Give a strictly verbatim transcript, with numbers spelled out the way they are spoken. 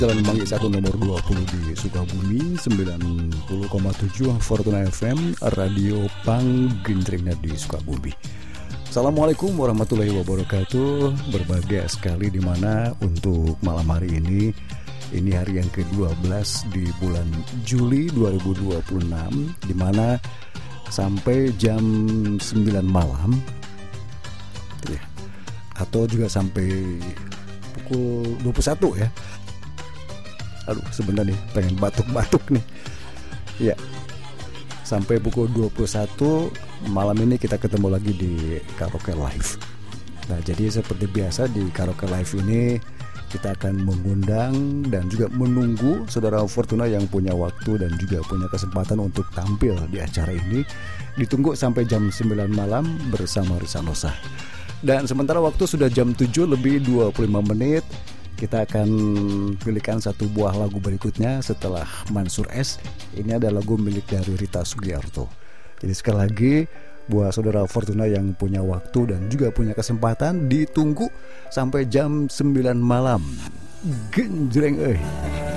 Jalan Manggi satu nomor dua puluh di Sukabumi, sembilan puluh koma tujuh Fortuna F M, Radio Panggenjrengnya di Sukabumi. Assalamualaikum warahmatullahi wabarakatuh. Berbahagia sekali dimana untuk malam hari ini. Ini hari yang kedua belas di bulan Juli dua ribu dua puluh enam, dimana sampai jam sembilan malam ya, atau juga sampai pukul dua puluh satu ya. Aduh, sebentar nih, pengen batuk-batuk nih. Ya, sampai pukul dua puluh satu malam ini kita ketemu lagi di Karaoke Live. Nah, jadi seperti biasa di Karaoke Live ini kita akan mengundang dan juga menunggu saudara Fortuna yang punya waktu dan juga punya kesempatan untuk tampil di acara ini. Ditunggu sampai jam sembilan malam bersama Risa Nosa. Dan sementara waktu sudah jam tujuh lebih dua puluh lima menit. Kita akan pilihkan satu buah lagu berikutnya setelah Mansur S. Ini ada lagu milik dari Rita Sugiarto. Jadi sekali lagi buat saudara Fortuna yang punya waktu dan juga punya kesempatan, ditunggu sampai jam sembilan malam. Genjreng euy.